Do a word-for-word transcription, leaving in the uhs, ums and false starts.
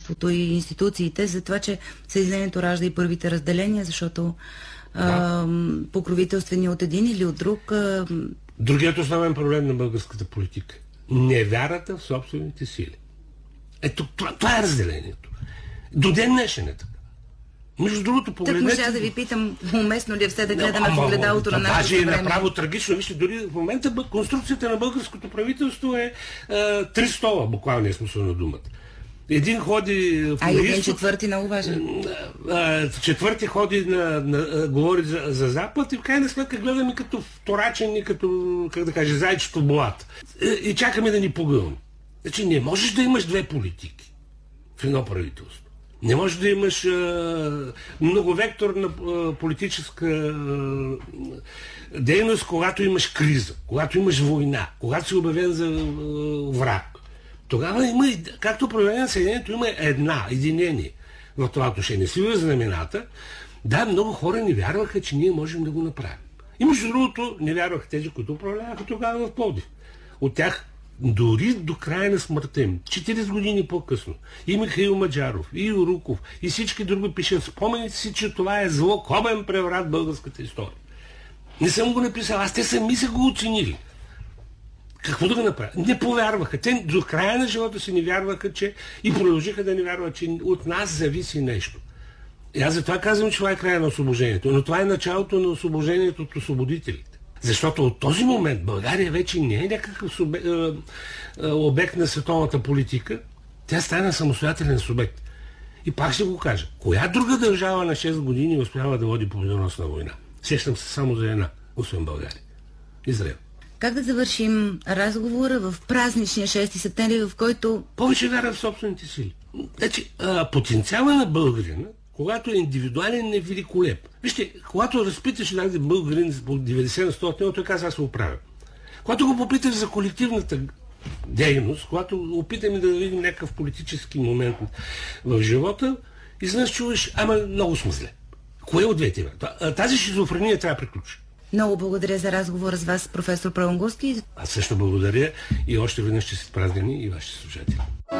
правителството и институциите за това, че Съединението ражда и първите разделения, защото да. а, покровителствени от един или от друг... А... Другият основен проблем на българската политика – невярата в собствените сили. Ето, това, това е разделението. До ден днешен е така. Между другото, погледнете... Так, може да ви питам, уместно ли е все да гледаме в огледалото на нашето време? време? Даже е направо трагично. Вижте, дори в момента конструкцията на българското правителство е а, три стола, буквалния смисъл на думата. Един ходи в А един четвърти много важен. Четвърти ходи на, на, говори за, за Запад и в крайна сметка гледаме като вторачени, като, как да кажа, зайчето в болата. И, и чакаме да ни погълне. Значи не можеш да имаш две политики в едно правителство. Не можеш да имаш а, многовекторна а, политическа а, дейност, когато имаш криза, когато имаш война, когато си обявен за а, враг. Тогава има, както проявление на Съединението, има една, единение в това отношение. Сила знамената. Да, много хора не вярваха, че ние можем да го направим. И между другото, не вярваха тези, които управляваха тогава в Пловдив. От тях дори до края на смъртта им, четиридесет години по-късно, и Михаил Маджаров, и Юруков, и всички други пишат, спомените си, че това е злокобен преврат в българската история. Не съм го написал, аз те сами са го оценили. Какво да го направят? Не повярваха. Те до края на живота си не вярваха, че и продължиха да не вярват, че от нас зависи нещо. И аз затова казвам, че това е края на освобождението. Но това е началото на освобождението от освободителите. Защото от този момент България вече не е някакъв субе... обект на световната политика. Тя стана самостоятелен субект. И пак ще го кажа. Коя друга държава на шест години успява да води победоносна война? Сещам се само за една, освен България. Израел. Как да завършим разговора в празничния шести септември, в който... Повече вяра в собствените сили. Значи, потенциала на българина, когато е индивидуален, е великолеп. Вижте, когато разпиташ даден българин по деветдесет на сто от него, той казва, аз се оправя. Когато го попиташ за колективната дейност, когато опитаме да видим някакъв политически момент в живота, изведнъж чуваш, ама много сме зле. Кое от двете? Тази шизофрения трябва да приключи. Много благодаря за разговора с вас, професор Палангурски. Аз също благодаря и още веднъж ще се празнени и вашите слушатели.